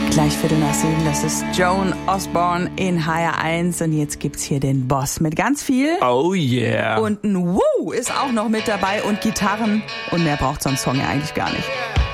Gleich 7:15, das ist Joan Osborne in HR1 und jetzt gibt's hier den Boss mit ganz viel. Oh yeah. Und ein Woo ist auch noch mit dabei und Gitarren und mehr braucht so ein Song ja eigentlich gar nicht.